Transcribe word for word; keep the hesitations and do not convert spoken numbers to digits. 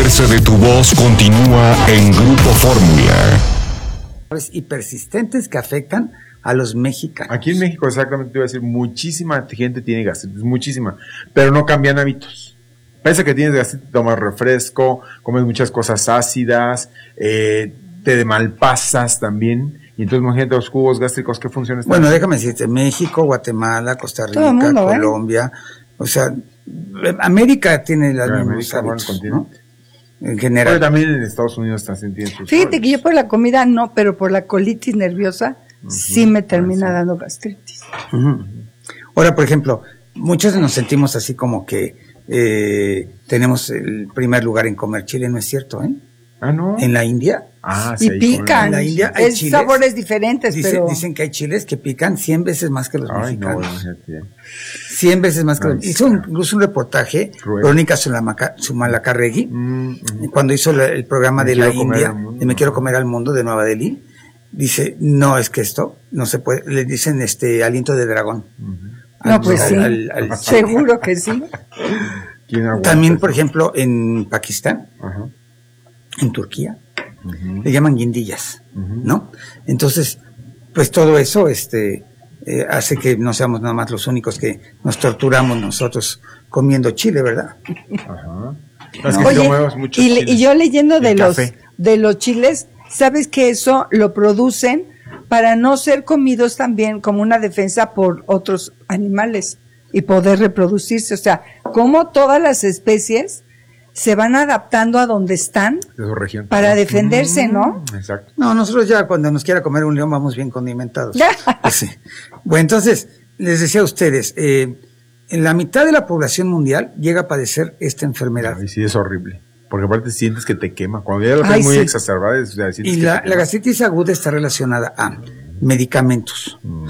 poderse de tu voz continúa en Grupo Fórmula. Y persistentes que afectan a los mexicanos. Aquí en México, exactamente, te iba a decir, muchísima gente tiene gastritis, muchísima, pero no cambian hábitos. Piensa que tienes gastritis, tomas refresco, comes muchas cosas ácidas, eh, te de malpasas también, y entonces imagínate los jugos gástricos, ¿qué funciones Bueno, déjame decirte, México, Guatemala, Costa Rica, mundo, Colombia, ¿eh? O sea, América tiene las Pero mismas América, hábitos, bueno, ¿no? En general. Pero también en Estados Unidos están sintiendo sus Fíjate problemas. que yo por la comida no, pero por la colitis nerviosa uh-huh. sí me termina ah, sí. dando gastritis. Uh-huh. Ahora, por ejemplo, muchos nos sentimos así como que eh, tenemos el primer lugar en comer chile, ¿no es cierto? ¿eh? Ah, ¿no? En la India. Ah, y sí, pican. En la India hay es chiles, sabores diferentes, dicen, pero... Dicen que hay chiles que pican cien veces más que los Ay, mexicanos. No, cien veces más que Ay, los... Hizo un, incluso un reportaje, Verónica Zumalacárregui, mm, mm. cuando hizo la, el programa me de la India, de Me quiero comer al mundo, de Nueva Delhi, dice, no, es que esto no se puede, le dicen este aliento de dragón. Uh-huh. Al, no, pues al, sí, al, al, seguro que sí. También, por ejemplo, en Pakistán, uh-huh. en Turquía, uh-huh. le llaman guindillas, uh-huh. ¿no? Entonces, pues todo eso este eh, hace que no seamos nada más los únicos que nos torturamos nosotros comiendo chile, ¿verdad? Ajá. No. Oye, y, y yo leyendo de los, de los chiles, ¿sabes que eso lo producen para no ser comidos también como una defensa por otros animales y poder reproducirse? O sea, como todas las especies se van adaptando a donde están de su región para defenderse, ¿no? Exacto. No, nosotros ya cuando nos quiera comer un león vamos bien condimentados. Sí. Bueno, entonces, les decía a ustedes, eh, en la mitad de la población mundial llega a padecer esta enfermedad. Ay, sí, es horrible. Porque aparte sientes que te quema. Cuando ya la tienes muy sí. exacerbada, es, y la, la gastritis aguda está relacionada a medicamentos, mm.